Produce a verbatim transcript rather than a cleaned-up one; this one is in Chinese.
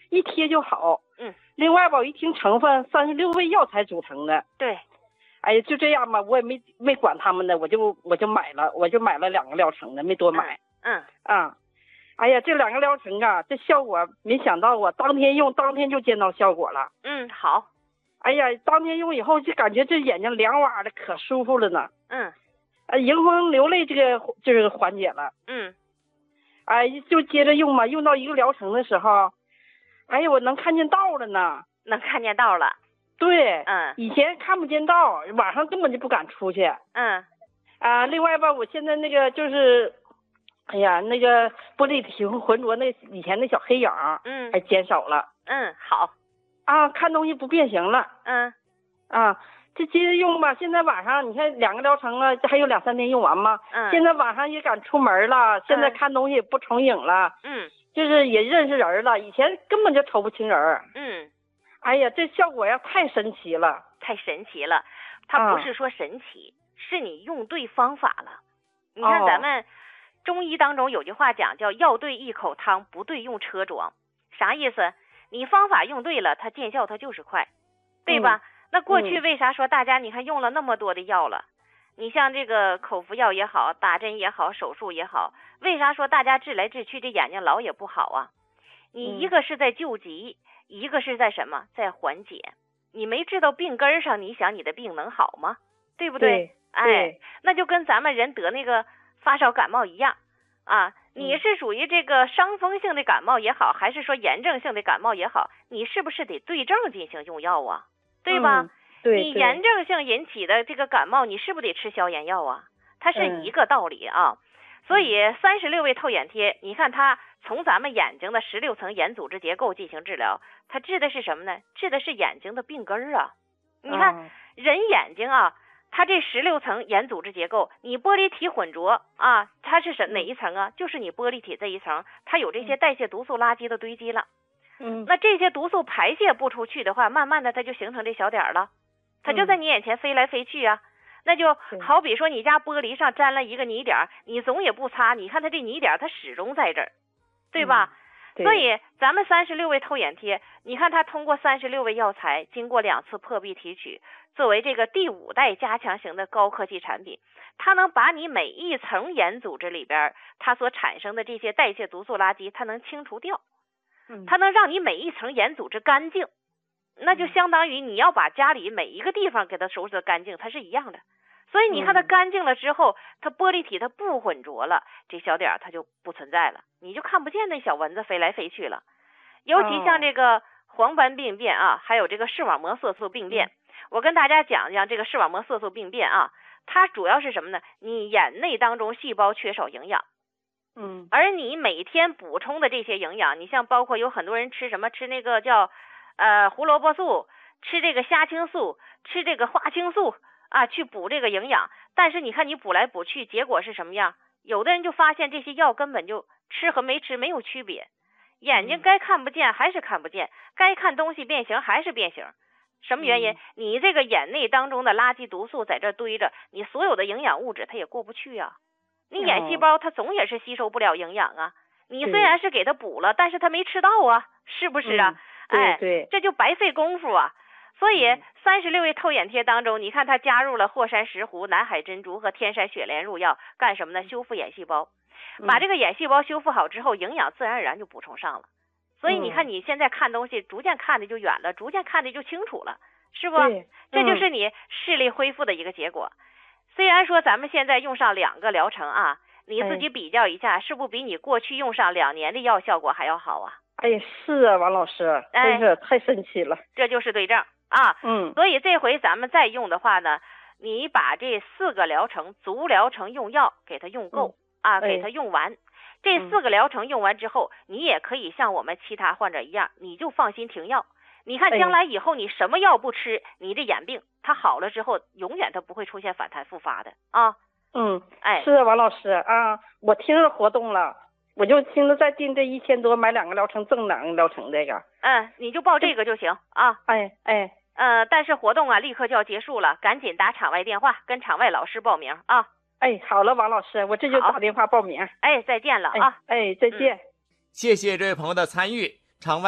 一贴就好。 嗯。 另外吧，我一听成分，三十六味药材组成的。 对。 哎呀，就这样吧，我也没没管他们的，我就我就买了，我就买了两个疗程的，没多买。 嗯。 嗯。啊，哎呀，这两个疗程啊，这效果没想到啊，当天用当天就见到效果了。 嗯，好。 哎呀，当天用以后就感觉这眼睛凉哇的，可舒服了呢。 嗯。 呃，迎风流泪这个就是缓解了。 嗯。 哎，就接着用嘛，用到一个疗程的时候，哎呀，我能看见道了呢。 能看见道了。 对。 嗯。 以前看不见道，晚上根本就不敢出去。 嗯。 啊，另外吧，我现在那个就是，哎呀，那个玻璃体浑浊那以前那小黑影， 嗯， 还减少了。 嗯，好。 啊，看东西不变形了。 嗯。 啊，这接着用吧。现在晚上你看两个疗程了，这还有两三天用完吗？ 嗯。 现在晚上也敢出门了，现在看东西也不重影了。 嗯。 就是也认识人了，以前根本就瞅不清人。 嗯。 哎呀，这效果呀太神奇了， 太神奇了。它不是说神奇，啊、是你用对方法了。你看咱们中医当中有句话讲叫药对一口汤，不对用车装。啥意思？你方法用对了，它见效它就是快，对吧？ 嗯、 那过去为啥说大家你看用了那么多的药了？嗯、你像这个口服药也好，打针也好，手术也好，为啥说大家治来治去这眼睛老也不好啊？你一个是在救急，嗯、一个是在什么？在缓解。你没治到病根上，你想你的病能好吗？对不对？ 对哎， 对， 那就跟咱们人得那个发烧感冒一样啊。你是属于这个伤风性的感冒也好，还是说炎症性的感冒也好，你是不是得对症进行用药啊？对吧？ 嗯、对， 你炎症性引起的这个感冒，你是不是得吃消炎药啊？它是一个道理啊。嗯、所以三十六味透眼贴，你看它从咱们眼睛的十六层眼组织结构进行治疗，它治的是什么呢？治的是眼睛的病根儿啊。你看、嗯、人眼睛啊，它这十六层眼组织结构，你玻璃体混浊啊，它是什哪一层啊？就是你玻璃体这一层，它有这些代谢毒素垃圾的堆积了。 嗯， 那这些毒素排泄不出去的话，慢慢的它就形成这小点了，它就在你眼前飞来飞去啊。嗯、那就好比说你家玻璃上沾了一个泥点，你总也不擦，你看它这泥点它始终在这儿，对吧？ 嗯、 所以咱们三十六味透眼贴，你看它通过三十六味药材，经过两次破壁提取，作为这个第五代加强型的高科技产品，它能把你每一层眼组织里边它所产生的这些代谢毒素垃圾，它能清除掉，它能让你每一层眼组织干净，那就相当于你要把家里每一个地方给它收拾得干净，它是一样的。所以你看它干净了之后，它玻璃体它不混浊了，这小点它就不存在了，你就看不见那小蚊子飞来飞去了。尤其像这个黄斑病变啊，还有这个视网膜色素病变，我跟大家讲讲这个视网膜色素病变啊，它主要是什么呢？你眼内当中细胞缺少营养， 嗯， 而你每天补充的这些营养，你像包括有很多人吃什么，吃那个叫呃胡萝卜素，吃这个虾青素，吃这个花青素啊，去补这个营养，但是你看你补来补去，结果是什么样？有的人就发现这些药根本就吃和没吃没有区别，眼睛该看不见还是看不见，该看东西变形还是变形。什么原因？ 嗯、 你这个眼内当中的垃圾毒素在这堆着，你所有的营养物质它也过不去啊。你眼细胞它总也是吸收不了营养啊。你虽然是给它补了，但是它没吃到啊，是不是啊？ 嗯、 哎， 对对， 这就白费功夫啊。所以三十六味透眼贴当中，你看它加入了霍山石斛、南海珍珠和天山雪莲入药，干什么呢？修复眼细胞，把这个眼细胞修复好之后，营养自然而然就补充上了。所以你看你现在看东西，逐渐看的就远了，逐渐看的就清楚了，是不？这就是你视力恢复的一个结果。虽然说咱们现在用上两个疗程啊，你自己比较一下，是不是比你过去用上两年的药效果还要好啊？ 哎呀，是啊，王老师，真是太神奇了。 这就是对症啊。 嗯。 所以这回咱们再用的话呢，你把这四个疗程足疗程用药给它用够、嗯、啊，给它用完。这四个疗程用完之后、嗯、你也可以像我们其他患者一样，你就放心停药。你看将来以后你什么药不吃，你这眼病它好了之后，永远它不会出现反弹复发的啊。 嗯， 哎， 是啊，王老师啊，我听着活动了，我就听着再订这一千多买两个疗程赠两个疗程这个。 嗯，你就报这个就行啊。 哎哎。 呃，但是活动啊立刻就要结束了，赶紧打场外电话跟场外老师报名啊。 哎，好了，王老师，我这就打电话报名。 哎，再见了啊。 哎，哎再见、 嗯。谢谢这位朋友的参与，场外